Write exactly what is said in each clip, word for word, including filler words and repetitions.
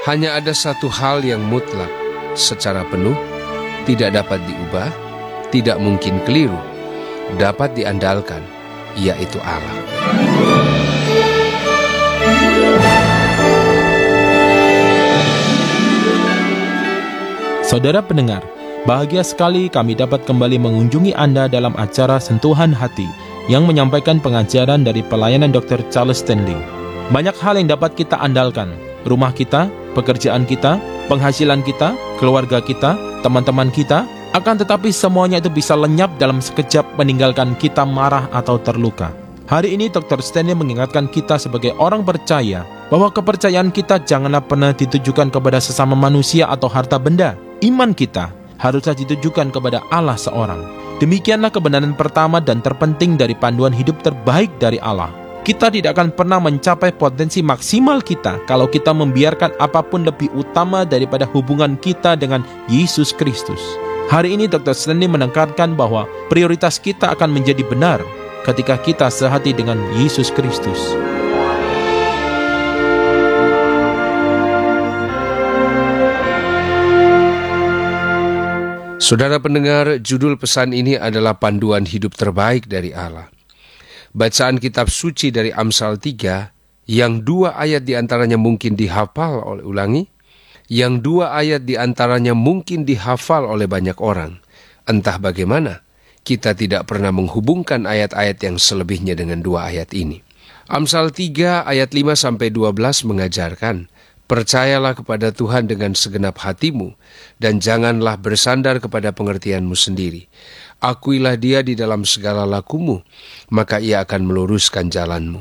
Hanya ada satu hal yang mutlak, secara penuh, tidak dapat diubah, tidak mungkin keliru, dapat diandalkan, yaitu Allah. Saudara pendengar, bahagia sekali kami dapat kembali mengunjungi Anda dalam acara Sentuhan Hati yang menyampaikan pengajaran dari pelayanan dokter Charles Stanley. Banyak hal yang dapat kita andalkan, rumah kita, pekerjaan kita, penghasilan kita, keluarga kita, teman-teman kita, akan tetapi semuanya itu bisa lenyap dalam sekejap meninggalkan kita marah atau terluka. Hari ini dokter Stanley mengingatkan kita sebagai orang percaya bahwa kepercayaan kita janganlah pernah ditujukan kepada sesama manusia atau harta benda. Iman kita haruslah ditujukan kepada Allah seorang. Demikianlah kebenaran pertama dan terpenting dari panduan hidup terbaik dari Allah. Kita tidak akan pernah mencapai potensi maksimal kita kalau kita membiarkan apapun lebih utama daripada hubungan kita dengan Yesus Kristus. Hari ini dokter Stanley menekankan bahwa prioritas kita akan menjadi benar ketika kita sehati dengan Yesus Kristus. Saudara pendengar, judul pesan ini adalah panduan hidup terbaik dari Allah. Bacaan kitab suci dari Amsal tiga, yang dua ayat diantaranya mungkin dihafal oleh ulangi, yang dua ayat diantaranya mungkin dihafal oleh banyak orang. Entah bagaimana, kita tidak pernah menghubungkan ayat-ayat yang selebihnya dengan dua ayat ini. Amsal tiga ayat lima sampai dua belas mengajarkan, percayalah kepada Tuhan dengan segenap hatimu, dan janganlah bersandar kepada pengertianmu sendiri. Akuilah Dia di dalam segala lakumu, maka Ia akan meluruskan jalanmu.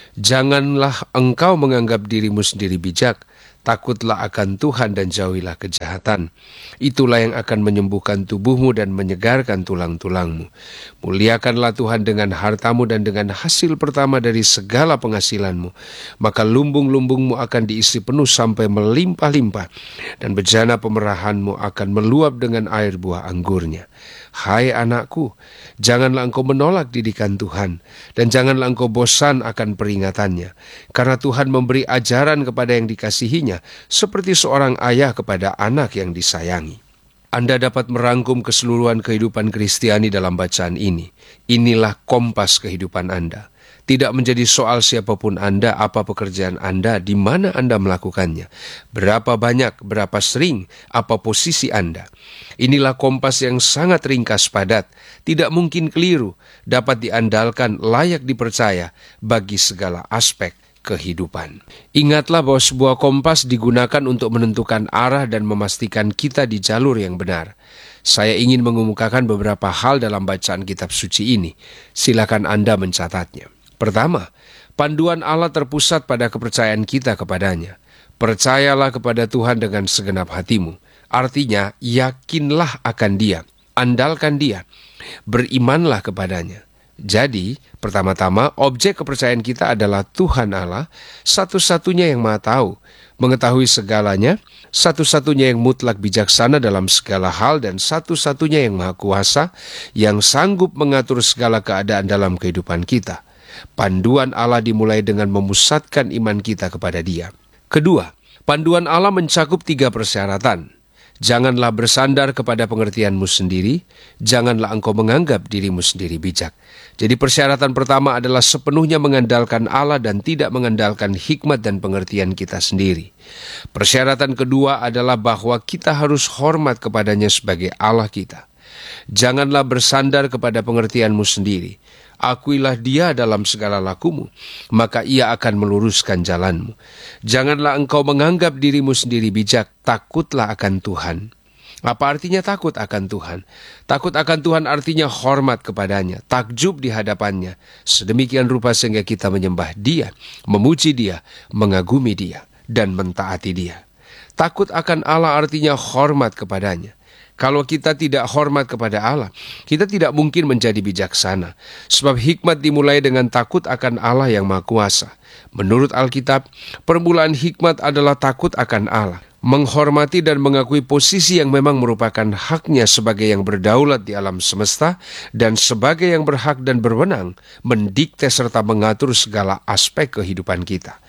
Janganlah engkau menganggap dirimu sendiri bijak, takutlah akan Tuhan dan jauhilah kejahatan. Itulah yang akan menyembuhkan tubuhmu dan menyegarkan tulang-tulangmu. Muliakanlah Tuhan dengan hartamu dan dengan hasil pertama dari segala penghasilanmu. Maka lumbung-lumbungmu akan diisi penuh sampai melimpah-limpah, dan bejana pemerahanmu akan meluap dengan air buah anggurnya. Hai anakku, janganlah engkau menolak didikan Tuhan, dan janganlah engkau bosan akan peringatannya. Karena Tuhan memberi ajaran kepada yang dikasihinya, seperti seorang ayah kepada anak yang disayangi. Anda dapat merangkum keseluruhan kehidupan Kristiani dalam bacaan ini. Inilah kompas kehidupan Anda. Tidak menjadi soal siapapun Anda, apa pekerjaan Anda, di mana Anda melakukannya, berapa banyak, berapa sering, apa posisi Anda. Inilah kompas yang sangat ringkas padat, tidak mungkin keliru, dapat diandalkan, layak dipercaya bagi segala aspek kehidupan. Ingatlah bahwa sebuah kompas digunakan untuk menentukan arah dan memastikan kita di jalur yang benar. Saya ingin mengemukakan beberapa hal dalam bacaan kitab suci ini. Silakan Anda mencatatnya. Pertama, panduan Allah terpusat pada kepercayaan kita kepadanya. Percayalah kepada Tuhan dengan segenap hatimu. Artinya, yakinlah akan Dia, andalkan Dia, berimanlah kepadanya. Jadi, pertama-tama, objek kepercayaan kita adalah Tuhan Allah, satu-satunya yang Maha Tahu, mengetahui segalanya, satu-satunya yang mutlak bijaksana dalam segala hal, dan satu-satunya yang Maha Kuasa, yang sanggup mengatur segala keadaan dalam kehidupan kita. Panduan Allah dimulai dengan memusatkan iman kita kepada Dia. Kedua, panduan Allah mencakup tiga persyaratan. Janganlah bersandar kepada pengertianmu sendiri, janganlah engkau menganggap dirimu sendiri bijak. Jadi persyaratan pertama adalah sepenuhnya mengandalkan Allah dan tidak mengandalkan hikmat dan pengertian kita sendiri. Persyaratan kedua adalah bahwa kita harus hormat kepadanya sebagai Allah kita. Janganlah bersandar kepada pengertianmu sendiri. Akuilah Dia dalam segala lakumu, maka Ia akan meluruskan jalanmu. Janganlah engkau menganggap dirimu sendiri bijak, takutlah akan Tuhan. Apa artinya takut akan Tuhan? Takut akan Tuhan artinya hormat kepadanya, takjub di hadapannya, sedemikian rupa sehingga kita menyembah Dia, memuji Dia, mengagumi Dia, dan mentaati Dia. Takut akan Allah artinya hormat kepadanya. Kalau kita tidak hormat kepada Allah, kita tidak mungkin menjadi bijaksana. Sebab hikmat dimulai dengan takut akan Allah yang Maha Kuasa. Menurut Alkitab, permulaan hikmat adalah takut akan Allah. Menghormati dan mengakui posisi yang memang merupakan haknya sebagai yang berdaulat di alam semesta dan sebagai yang berhak dan berwenang mendikte serta mengatur segala aspek kehidupan kita.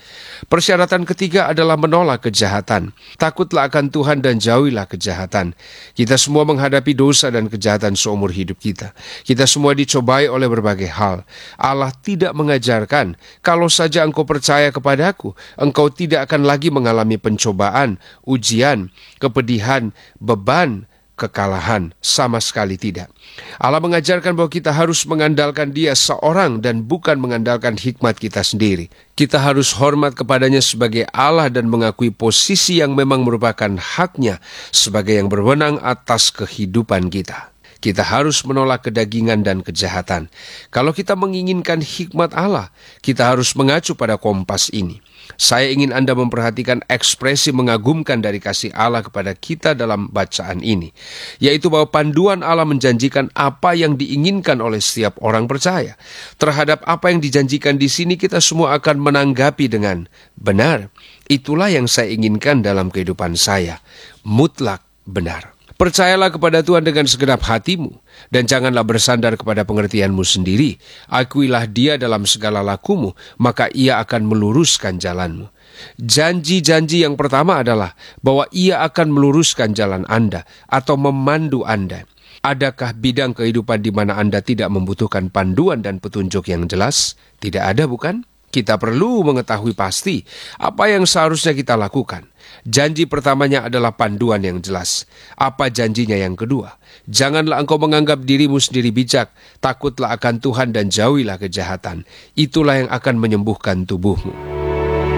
Persyaratan ketiga adalah menolak kejahatan. Takutlah akan Tuhan dan jauhilah kejahatan. Kita semua menghadapi dosa dan kejahatan seumur hidup kita. Kita semua dicobai oleh berbagai hal. Allah tidak mengajarkan, kalau saja engkau percaya kepadaku, engkau tidak akan lagi mengalami pencobaan, ujian, kepedihan, beban, kekalahan. Sama sekali tidak. Allah mengajarkan bahwa kita harus mengandalkan Dia seorang dan bukan mengandalkan hikmat kita sendiri. Kita harus hormat kepadanya sebagai Allah dan mengakui posisi yang memang merupakan haknya sebagai yang berwenang atas kehidupan kita. Kita harus menolak kedagingan dan kejahatan. Kalau kita menginginkan hikmat Allah, kita harus mengacu pada kompas ini. Saya ingin Anda memperhatikan ekspresi mengagumkan dari kasih Allah kepada kita dalam bacaan ini, yaitu bahwa panduan Allah menjanjikan apa yang diinginkan oleh setiap orang percaya. Terhadap apa yang dijanjikan di sini kita semua akan menanggapi dengan benar. Itulah yang saya inginkan dalam kehidupan saya, mutlak benar. Percayalah kepada Tuhan dengan segenap hatimu, dan janganlah bersandar kepada pengertianmu sendiri. Akuilah Dia dalam segala lakumu, maka Ia akan meluruskan jalanmu. Janji-janji yang pertama adalah bahwa Ia akan meluruskan jalan Anda atau memandu Anda. Adakah bidang kehidupan di mana Anda tidak membutuhkan panduan dan petunjuk yang jelas? Tidak ada, bukan? Kita perlu mengetahui pasti apa yang seharusnya kita lakukan. Janji pertamanya adalah panduan yang jelas. Apa janjinya yang kedua? Janganlah engkau menganggap dirimu sendiri bijak, takutlah akan Tuhan dan jauhilah kejahatan. Itulah yang akan menyembuhkan tubuhmu.